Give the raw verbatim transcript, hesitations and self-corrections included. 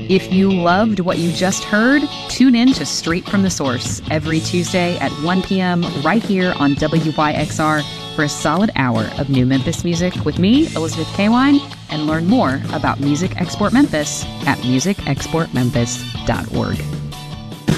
If you loved what you just heard, tune in to Straight from the Source every Tuesday at one p.m. right here on W Y X R for a solid hour of new Memphis music with me, Elizabeth Kawine, and learn more about Music Export Memphis at music export memphis dot org.